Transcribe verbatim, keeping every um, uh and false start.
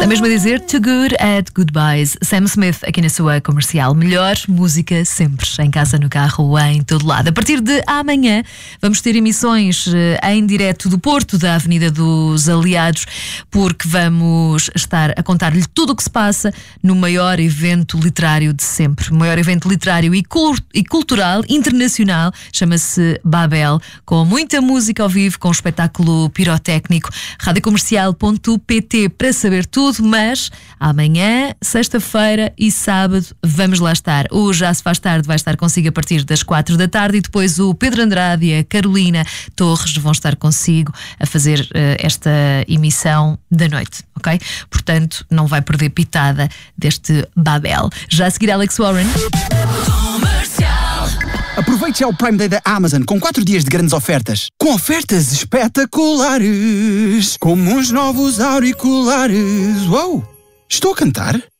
mesmo a dizer Too Good at Goodbyes. Sam Smith aqui na sua comercial. Melhor música sempre, em casa, no carro, em todo lado. A partir de amanhã vamos ter emissões em direto do Porto, da Avenida dos Aliados, porque vamos estar a contar-lhe tudo o que se passa no maior evento literário de sempre. O maior evento literário e, cult- e cultural internacional, chama-se Babel, com muita música ao vivo, com um espetáculo pirotécnico. rádio comercial ponto pt para saber tudo, mas amanhã, sexta-feira e sábado vamos lá estar. O Já Se Faz Tarde vai estar consigo a partir das quatro da tarde e depois o Pedro Andrade e a Carolina Torres vão estar consigo a fazer uh, esta emissão da noite, ok? Portanto, não vai perder pitada deste Babel. Já a seguir, Alex Warren. Aproveite já o Prime Day da Amazon com quatro dias de grandes ofertas. Com ofertas espetaculares, como uns novos auriculares. Uou! Estou a cantar?